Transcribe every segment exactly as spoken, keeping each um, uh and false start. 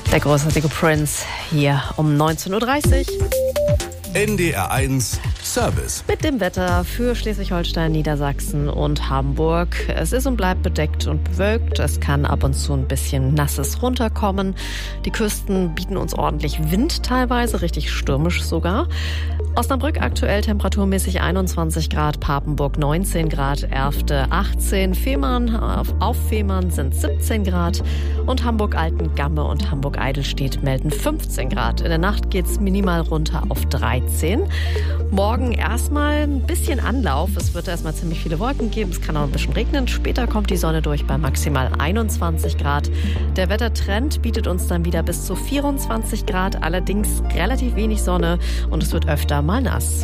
Der großartige Prince hier um neunzehn Uhr dreißig. N D R eins Service. Mit dem Wetter für Schleswig-Holstein, Niedersachsen und Hamburg. Es ist und bleibt bedeckt und bewölkt. Es kann ab und zu ein bisschen Nasses runterkommen. Die Küsten bieten uns ordentlich Wind teilweise, richtig stürmisch sogar. Osnabrück aktuell temperaturmäßig einundzwanzig Grad, Papenburg neunzehn Grad, Erfte achtzehn, Fehmarn auf, auf Fehmarn sind siebzehn Grad und Hamburg-Altengamme und Hamburg-Eidelstedt melden fünfzehn Grad. In der Nacht geht's minimal runter auf dreizehn. Morgen erstmal ein bisschen Anlauf. Es wird erstmal ziemlich viele Wolken geben. Es kann auch ein bisschen regnen. Später kommt die Sonne durch bei maximal einundzwanzig Grad. Der Wettertrend bietet uns dann wieder bis zu vierundzwanzig Grad. Allerdings relativ wenig Sonne und es wird öfter mal nass.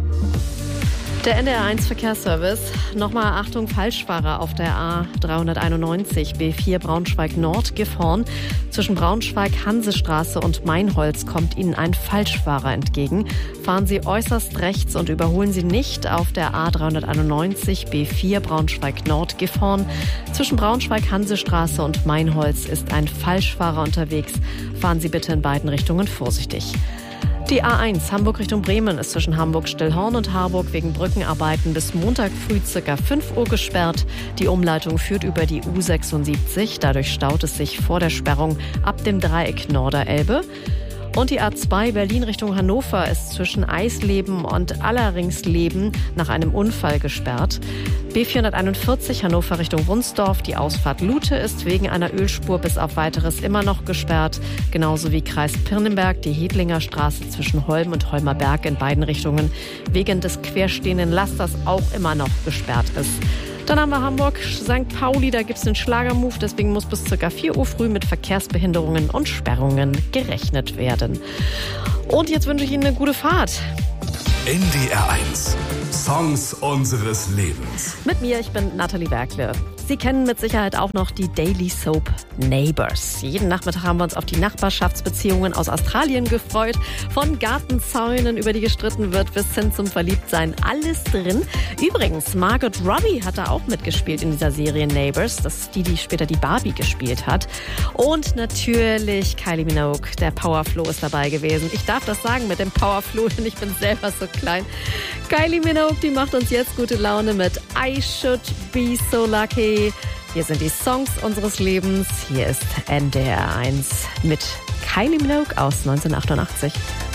Der N D R eins Verkehrsservice. Nochmal Achtung, Falschfahrer auf der A dreihunderteinundneunzig B vier Braunschweig Nord Gifhorn. Zwischen Braunschweig, Hansestraße und Meinholz kommt Ihnen ein Falschfahrer entgegen. Fahren Sie äußerst rechts und überholen Sie nicht auf der A dreihunderteinundneunzig B vier Braunschweig Nord Gifhorn. Zwischen Braunschweig, Hansestraße und Meinholz ist ein Falschfahrer unterwegs. Fahren Sie bitte in beiden Richtungen vorsichtig. Die A eins Hamburg Richtung Bremen ist zwischen Hamburg-Stillhorn und Harburg wegen Brückenarbeiten bis Montag früh ca. fünf Uhr gesperrt. Die Umleitung führt über die U sechsundsiebzig. Dadurch staut es sich vor der Sperrung ab dem Dreieck Norderelbe. Und die A zwei Berlin Richtung Hannover ist zwischen Eisleben und Allerringsleben nach einem Unfall gesperrt. B vierhunderteinundvierzig Hannover Richtung Wunsdorf. Die Ausfahrt Lute ist wegen einer Ölspur bis auf Weiteres immer noch gesperrt. Genauso wie Kreis Pirnenberg, die Hedlinger Straße zwischen Holm und Holmerberg in beiden Richtungen wegen des querstehenden Lasters auch immer noch gesperrt ist. Dann haben wir Hamburg, Sankt Pauli, da gibt es den Schlagermove, deswegen muss bis ca. vier Uhr früh mit Verkehrsbehinderungen und Sperrungen gerechnet werden. Und jetzt wünsche ich Ihnen eine gute Fahrt. N D R eins. Songs unseres Lebens. Mit mir, ich bin Nathalie Werkle. Sie kennen mit Sicherheit auch noch die Daily Soap Neighbours. Jeden Nachmittag haben wir uns auf die Nachbarschaftsbeziehungen aus Australien gefreut. Von Gartenzäunen, über die gestritten wird, bis hin zum Verliebtsein. Alles drin. Übrigens, Margot Robbie hat da auch mitgespielt in dieser Serie Neighbours. Das ist die, die später die Barbie gespielt hat. Und natürlich Kylie Minogue. Der Powerflow ist dabei gewesen. Ich darf das sagen mit dem Powerflow, denn ich bin selber so klein. Kylie Minogue, die macht uns jetzt gute Laune mit I Should Be So Lucky. Hier sind die Songs unseres Lebens. Hier ist N D R eins mit Kylie Minogue aus neunzehnhundertachtundachtzig.